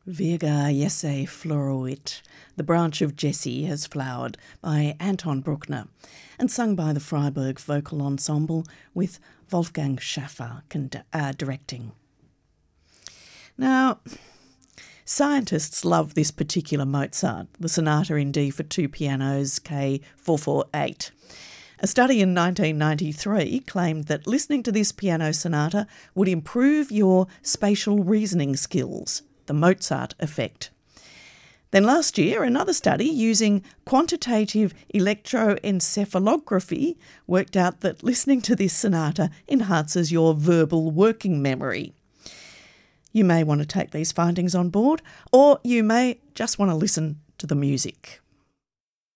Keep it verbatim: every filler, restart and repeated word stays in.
Virga Jesse Floruit, The Branch of Jesse Has Flowered by Anton Bruckner, and sung by the Freiburg Vocal Ensemble with Wolfgang Schaffer cond- uh, directing. Now, scientists love this particular Mozart, the Sonata in D for two pianos K four forty-eight. A study in nineteen ninety-three claimed that listening to this piano sonata would improve your spatial reasoning skills, the Mozart effect. Then last year, another study using quantitative electroencephalography worked out that listening to this sonata enhances your verbal working memory. You may want to take these findings on board, or you may just want to listen to the music.